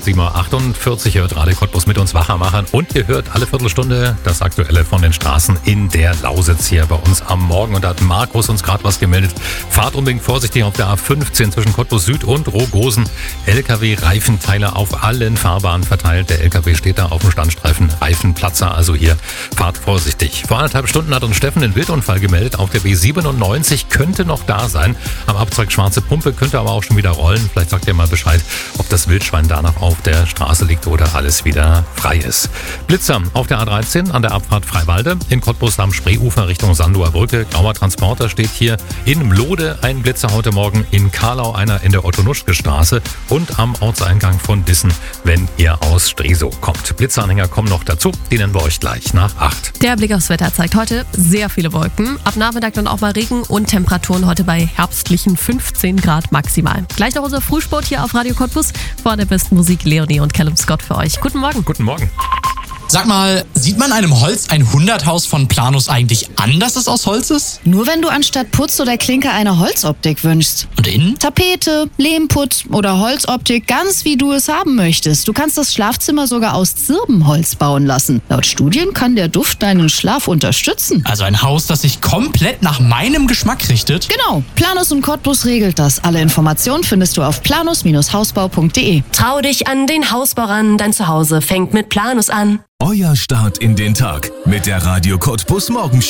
7.48 Uhr hört Radio Cottbus mit uns wacher machen. Und ihr hört alle Viertelstunde das Aktuelle von den Straßen in der Lausitz hier bei uns am Morgen. Und da hat Markus uns gerade was gemeldet. Fahrt unbedingt vorsichtig auf der A15 zwischen Cottbus Süd und Rogosen. LKW-Reifenteile auf allen Fahrbahnen verteilt. Der LKW steht da auf dem Standstreifen. Reifenplatzer, also hier fahrt vorsichtig. Vor 1,5 Stunden hat uns Steffen den Wildunfall gemeldet. Auf der B97 könnte noch da sein. Am Abzweig Schwarze Pumpe könnte aber auch schon wieder rollen. Vielleicht sagt ihr mal Bescheid, ob das Wildschwein da noch auf der Straße liegt oder alles wieder frei ist. Blitzer auf der A13 an der Abfahrt Freiwalde. In Cottbus am Spreeufer Richtung Sanduer Brücke. Grauer Transporter steht hier. In Mlode ein Blitzer heute Morgen. In Karlau einer in der Otto-Nuschke-Straße. Und am Ortseingang von Dissen, wenn ihr aus Stresow kommt. Blitzeranhänger kommen noch dazu. Die nennen wir euch gleich nach 8. Der Blick aufs Wetter zeigt heute sehr viele Wolken. Ab Nachmittag dann auch mal Regen und Temperaturen heute bei herbstlichen 15 Grad maximal. Gleich noch unser Frühsport hier auf Radio Cottbus. Vor der besten Musik Leonie und Callum Scott für euch. Guten Morgen. Guten Morgen. Sag mal, sieht man einem Holz 100-Haus von Planus eigentlich an, dass es aus Holz ist? Nur wenn du anstatt Putz oder Klinker eine Holzoptik wünschst. Und innen? Tapete, Lehmputz oder Holzoptik, ganz wie du es haben möchtest. Du kannst das Schlafzimmer sogar aus Zirbenholz bauen lassen. Laut Studien kann der Duft deinen Schlaf unterstützen. Also ein Haus, das sich komplett nach meinem Geschmack richtet? Genau, Planus und Cottbus regelt das. Alle Informationen findest du auf planus-hausbau.de. Trau dich an den Hausbau ran, dein Zuhause fängt mit Planus an. Euer Start in den Tag mit der Radio Cottbus Morgenshow.